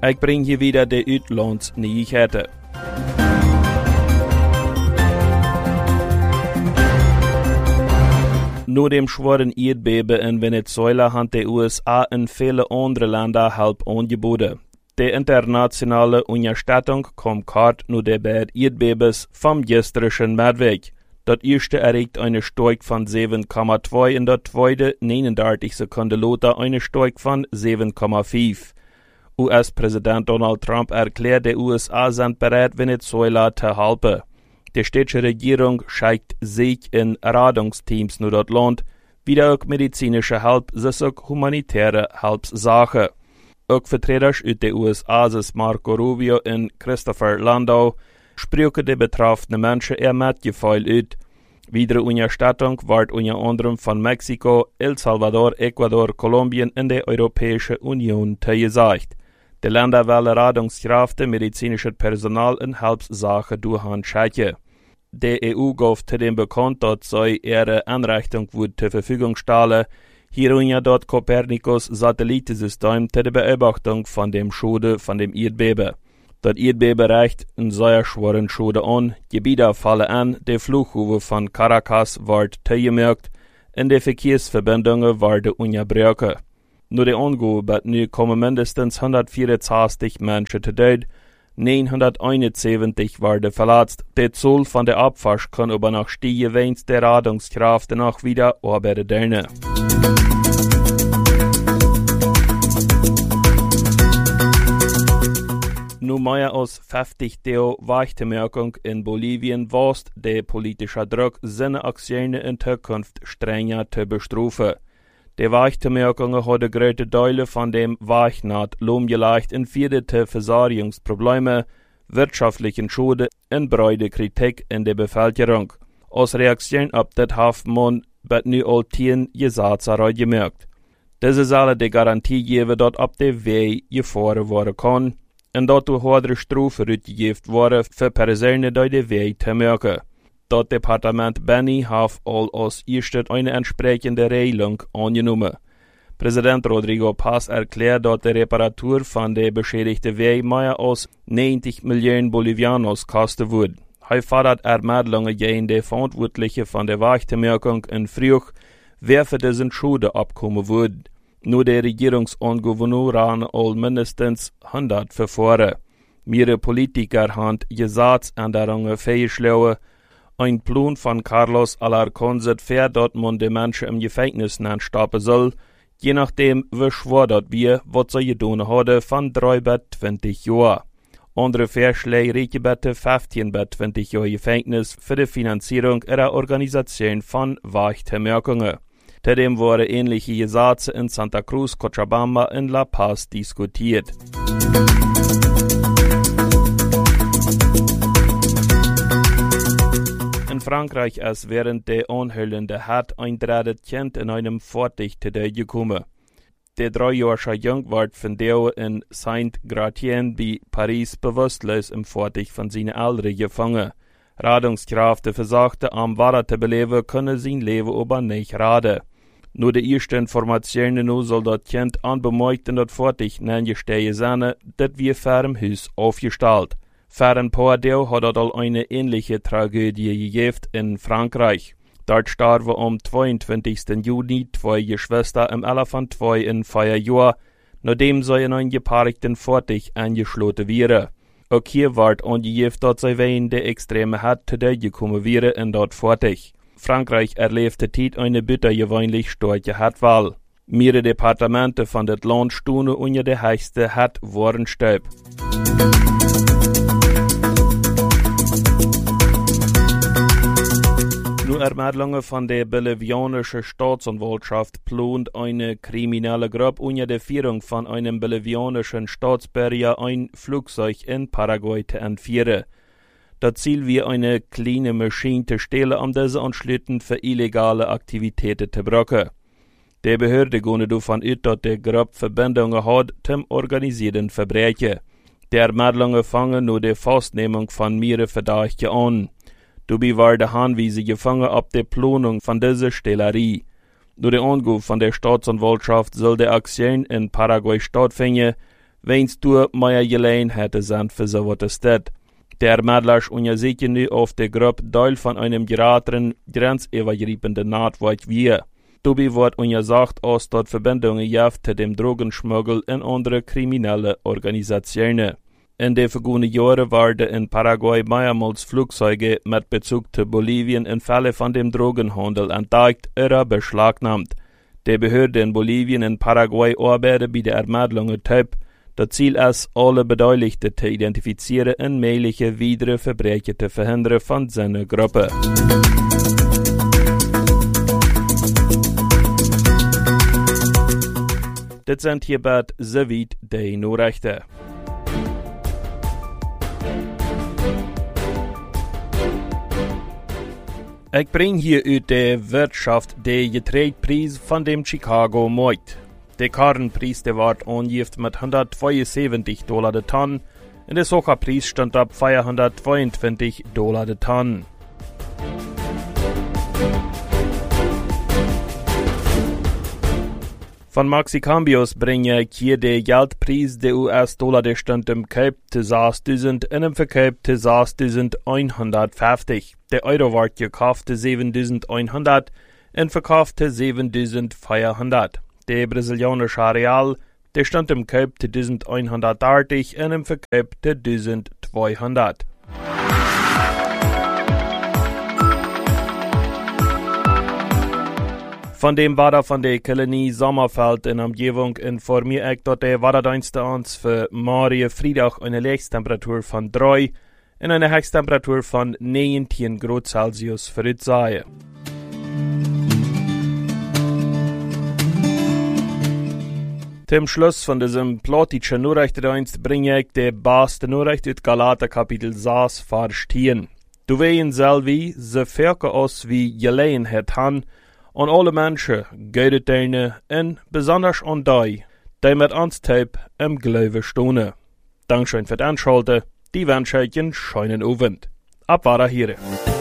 Ik breng je wieder de Uitlandsneuigheden. Nur dem schweren Erdbeben in Venezuela hat die USA in viele andere Länder Hilfe angeboten. Die internationale Unterstützung kommt kort nur der Erdbebens vom gestrigen Mittwoch. Das erste erregt eine Stärke von 7,2 und das zweite 39 Sekunden später eine Stärke von 7,5. US-Präsident Donald Trump erklärt, die USA sind bereit, Venezuela zu helfen. Die städtische Regierung schickt sich in Rettungsteams nur das Land, wieder auch medizinische Hilfe, das auch humanitäre Hilfssachen. Auch Vertreter aus den USA, das Marco Rubio und Christopher Landau, sprachen die betroffenen Menschen ihr Mitgefühl aus. Weitere Unterstützung wird unter anderem von Mexiko, El Salvador, Ecuador, Kolumbien und der Europäischen Union zugesagt. Die Länder wollen Rettungskräfte, medizinisches Personal und Hilfssachen durchschicken. Die EU gab zudem bekannt, dass sie ihre Einrichtung zur Verfügung stellen, hierunter dort Copernicus Satellitensystem zur Beobachtung von dem Schade von dem Erdbeben. Das Erdbeben reicht einen sehr schweren Schade an, Gebiete fallen an, der Flughäfen von Caracas wird zugemerkt und die Verkehrsverbindungen werden unterbrochen. Nur die Angabe, nu kommen mindestens 164 Menschen zu Tod, 971 werden verletzt. Die Zahl von der Abwasch kann aber noch steigen, wenn die Rettungskräfte noch wieder arbeiten. Nur mehr als 50 Tage Weichmerkung in Bolivien was der politische Druck, seine Aktionen in Zukunft strenger zu bestrafen. Die Weichmerkungen haben große Teile von dem Weichnat lahmgelegt und führte Versorgungsprobleme, wirtschaftlichen Schäden und breite Kritik in der Bevölkerung. Als Reaktion auf das hat man bet nu all 10 Gesetze gemerkt. Diese sollen die Garantie geben, dass auf der Weg gefahren werden kann und dass durch höhere Strafen gegeben werden für Personen, die den Weg zu merken. Das Departement Benny hat als erstes eine entsprechende Regelung angenommen. Präsident Rodrigo Paz erklärt, dass die Reparatur von der beschädigten Weg mehr als 90 Millionen Bolivianos kosten wird. Er fordert Ermittlungen gegen die Verantwortlichen von der Weichmerkung in Früh, wer für diesen Schulden abkommen wird. Nur der Regierungsangouverneure haben all mindestens 100 Verfahren. Mehrere Politiker haben Gesetzänderungen vorgeschlagen. Ein Plan von Carlos Alarcón sieht vor, dass man die Menschen im Gefängnis stoppen soll, je nachdem, wie schwer das wir, was sie getan haben, von 3 bis 20 Jahren. Andere Vorschläge reichen bis 15 bis 20 Jahre Gefängnis für die Finanzierung ihrer Organisation von Weichmerkungen. Zudem wurden ähnliche Gesetze in Santa Cruz, Cochabamba und La Paz diskutiert. In Frankreich ist während der anhellenden Herd ein drittes Kind in einem Fahrzeug zu Tode gekommen. Der 3-jährige Junge wird von der in Saint-Gratien bei Paris bewusstlos im Fahrzeug von seinen Eltern gefangen. Rettungskräfte versuchten, am Wasser zu bleiben, können sein Leben aber nicht retten. Nur die ersten Informationen soll das Kind unbemerkt in das Fahrzeug neingestehen sein, das wir vor dem Haus aufgestellt. Vor ein paar Tagen hat es eine ähnliche Tragödie gegeben in Frankreich. Dort starben am 22. Juni 2 Geschwister im Alter von 2 und 4 Jahren, nachdem sie in ein geparkten Fahrzeug eingeschlossen wären. Auch hier wird angegeben, dass sie wegen der extremen Hitze gekommen wären in das Fahrzeug. Frankreich erlebte Zeit eine bittergewöhnlich starke Hittewahl. Mehrere Departemente von das Land stehen unter der höchsten Hittewarnstab. Nur Ermittlungen von der bolivianischen Staatsanwaltschaft plant eine kriminelle Gruppe unter der Führung von einem bolivianischen Staatsbürger ein Flugzeug in Paraguay zu entführen. Das Ziel war eine kleine Maschine zu stehlen, um diese anschließend für illegale Aktivitäten zu brauchen. Die Behörde gehen davon aus, dass die Gruppe Verbindungen hat zum organisierten Verbrechen. Die Ermittlungen fangen nur die Festnehmung von mehreren Verdächtigen an. Dabei werden Hinweise gefangen auf die Planung von dieser Stehlerei. Durch die Angabe von der Staatsanwaltschaft soll die Aktion in Paraguay stattfinden, wenn's du mehr gelein hätte sind für so was das. Der Ermittler untersucht nu auf der Gruppe Teil von einem geratenen, grenzübergreifenden Nahtweg wie. Dabei wird untersucht, aus dort Verbindungen gibt zu dem Drogenschmuggel in andere kriminelle Organisationen. In den vergangenen Jahren werden in Paraguay mehrmals Flugzeuge mit Bezug zu Bolivien in Fälle von dem Drogenhandel entdeckt oder beschlagnahmt. Die Behörden in Bolivien und Paraguay arbeiten bei der Ermittlungen Typ. Das Ziel ist, alle Beteiligten zu identifizieren und mögliche weitere Verbrechen zu verhindern von seiner Gruppe. Das sind hierbei soweit die Nachrichten. Ich bringe hier aus der Wirtschaft den Getreidepreis von dem Chicago Markt. Der Karrenpreis der wird angegeben mit $172 der Tonne und der Sojapreis stand ab $422 der Tonne. Von Maxicambios bringe ich hier den Geldpreis der US-Dollar, der stand im Kauf zu 6.000 und im Verkauf zu 6.150. Der Euro wird gekauft zu 7.100 und verkauft zu 7.400. Der brasilianische Real, der stand im Kauf zu 1.130 und im Verkauf zu 1.200. Von dem Wetter von der Kolonie Sommerfeld in Umgebung informiere ich, dass der Wetterdienst uns für morgen Freitag eine Höchsttemperatur von 3 und eine Höchsttemperatur von 19 Grad Celsius voraussehen. Zum Schluss von diesem plotischen Nachrichtendienst bringe ich die beste Nachricht aus Galater Kapitel 6, Vers 10. Du weißt selber, sie wirken aus wie Gelegenheit haben, und alle Menschen gehört denen, und besonders an die mit uns Typ im Glauben stehen. Dankeschön für das Einschalten, die wünsche ich einen schönen Abend. Ab weiter hier.